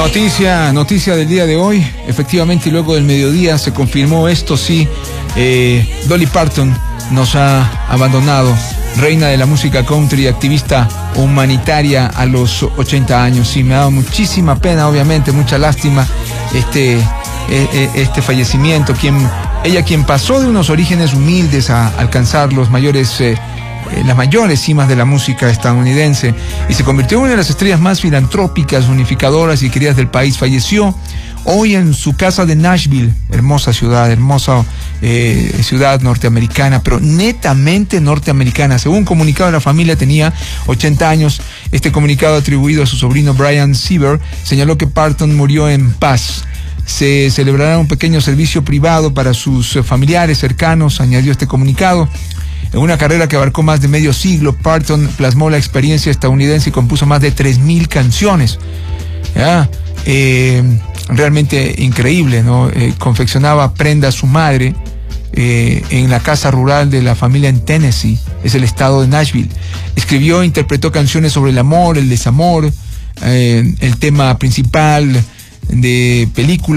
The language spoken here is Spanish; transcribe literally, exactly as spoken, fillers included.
Noticia, noticia del día de hoy. Efectivamente, luego del mediodía se confirmó esto, sí. Eh, Dolly Parton nos ha abandonado. Reina de la música country, activista humanitaria a los ochenta años. Sí, me ha dado muchísima pena, obviamente, mucha lástima este, este fallecimiento. Quien, ella quien pasó de unos orígenes humildes a alcanzar los mayores... Eh, las mayores cimas de la música estadounidense y se convirtió en una de las estrellas más filantrópicas, unificadoras y queridas del país. Falleció hoy en su casa de Nashville, hermosa ciudad, hermosa eh, ciudad norteamericana, pero netamente norteamericana. Según un comunicado de la familia, tenía ochenta años. Este comunicado, atribuido a su sobrino Brian Sieber, señaló que Parton murió en paz. Se celebrará un pequeño servicio privado para sus familiares cercanos, añadió este comunicado. En una carrera que abarcó más de medio siglo, Parton plasmó la experiencia estadounidense y compuso más de tres mil canciones. ¿Ya? Eh, realmente increíble, ¿no? Eh, confeccionaba prenda a su madre eh, en la casa rural de la familia en Tennessee, es el estado de Nashville. Escribió e interpretó canciones sobre el amor, el desamor, eh, el tema principal de películas.